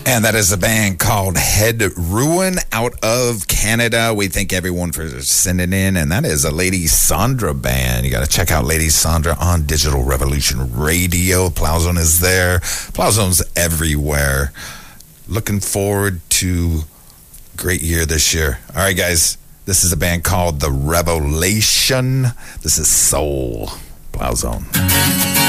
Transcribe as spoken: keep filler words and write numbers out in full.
And that is a band called Head Ruin out of Canada. We thank everyone for sending in. And that is a Lady Sandra band. You got to check out Lady Sandra on Digital Revolution Radio. Plowzone is there. Plowzone's everywhere. Looking forward to a great year this year. All right, guys. This is a band called The Revelation. This is Soul. Plowzone.